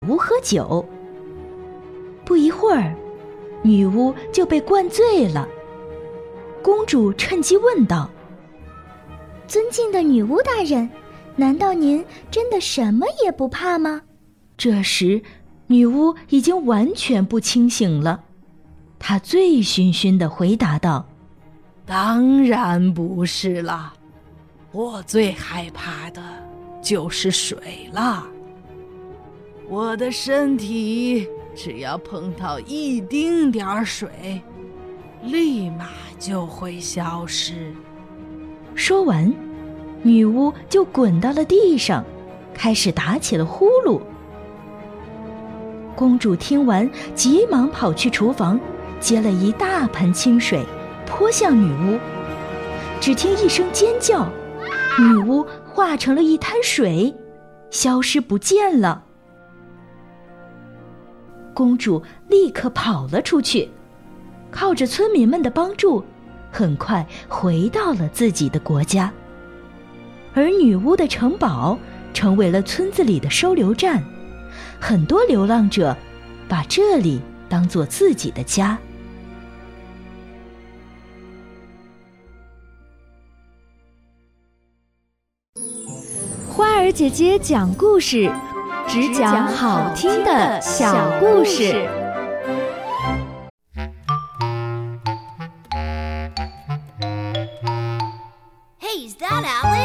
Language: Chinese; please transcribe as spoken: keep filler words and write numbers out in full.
巫喝酒。不一会儿，女巫就被灌醉了。公主趁机问道： 尊敬的女巫大人，难道您真的什么也不怕吗？ 这时女巫已经完全不清醒了，她醉醺醺地回答道： 当然不是啦，我最害怕的就是水了。我的身体只要碰到一丁点儿水，立马就会消失。 说完，女巫就滚到了地上，开始打起了呼噜。公主听完，急忙跑去厨房，接了一大盆清水，泼向女巫。只听一声尖叫，女巫化成了一滩水，消失不见了。公主立刻跑了出去，靠着村民们的帮助，很快回到了自己的国家。而女巫的城堡成为了村子里的收留站，很多流浪者把这里当作自己的家。 花儿姐姐讲故事，只讲好听的小故事。 Hey, is that Alex?